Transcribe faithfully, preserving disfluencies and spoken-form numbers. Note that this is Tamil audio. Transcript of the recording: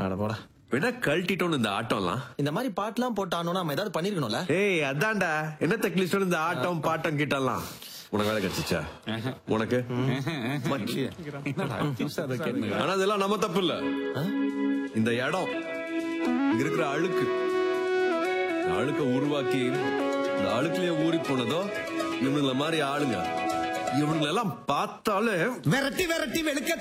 அட போடா. விட கழட்டிட்டோம் இந்த ஆட்டம்லாம். இந்த மாதிரி பாட்டுலாம் போட்டானோ நம்ம ஏதாவது பண்ணிருக்கணும்ல. ஏய் அதான்டா என்ன தக்லிஸ்டோட இந்த ஆட்டம் பாட்டம் கிட்டலாம். உனக்கு வேலை கிடைச்சிச்சா? உனக்கு ஆனா இதெல்லாம் நம்ம தப்பு இல்ல. இந்த இடம் இங்க இருக்கிற அழுக்கு, இந்த அழுக்க உருவாக்கி இந்த அழுக்குலயே ஊறி போனதோ இவனுங்கள மாதிரி ஆளுங்க. இவனுங்களெல்லாம் பார்த்தாலே விரட்டி விரட்டி வெளுக்க